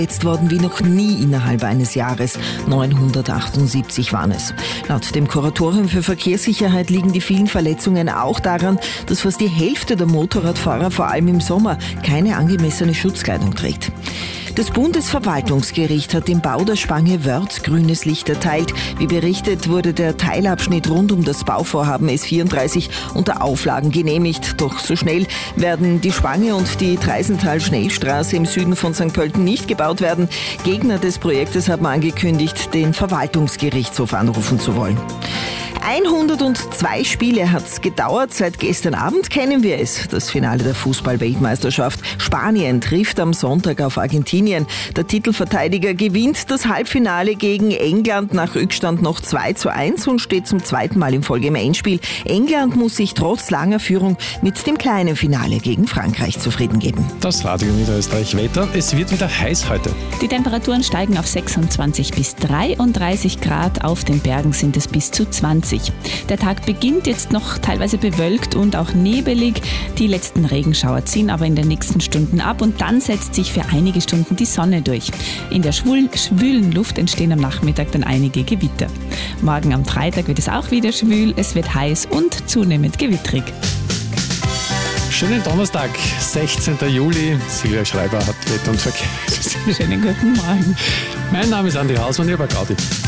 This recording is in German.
Verletzt worden wie noch nie innerhalb eines Jahres. 978 waren es. Laut dem Kuratorium für Verkehrssicherheit liegen die vielen Verletzungen auch daran, dass fast die Hälfte der Motorradfahrer vor allem im Sommer keine angemessene Schutzkleidung trägt. Das Bundesverwaltungsgericht hat dem Bau der Spange Wörth grünes Licht erteilt. Wie berichtet, wurde der Teilabschnitt rund um das Bauvorhaben S34 unter Auflagen genehmigt. Doch so schnell werden die Spange und die Treisental-Schnellstraße im Süden von St. Pölten nicht gebaut werden. Gegner des Projektes haben angekündigt, den Verwaltungsgerichtshof anrufen zu wollen. 102 Spiele hat es gedauert. Seit gestern Abend kennen wir es. Das Finale der Fußball-Weltmeisterschaft. Spanien trifft am Sonntag auf Argentinien. Der Titelverteidiger gewinnt das Halbfinale gegen England nach Rückstand noch 2:1 und steht zum zweiten Mal in Folge im Endspiel. England muss sich trotz langer Führung mit dem kleinen Finale gegen Frankreich zufrieden geben. Das Radio Niederösterreich Wetter. Es wird wieder heiß heute. Die Temperaturen steigen auf 26 bis 33 Grad. Auf den Bergen sind es bis zu 20. Der Tag beginnt jetzt noch teilweise bewölkt und auch nebelig. Die letzten Regenschauer ziehen aber in den nächsten Stunden ab und dann setzt sich für einige Stunden die Sonne durch. In der schwülen Luft entstehen am Nachmittag dann einige Gewitter. Morgen am Freitag wird es auch wieder schwül, es wird heiß und zunehmend gewittrig. Schönen Donnerstag, 16. Juli. Silvia Schreiber hat Wetter und Verkehr. Schönen guten Morgen. Mein Name ist Andi Hausmann, ich habe Gaudi.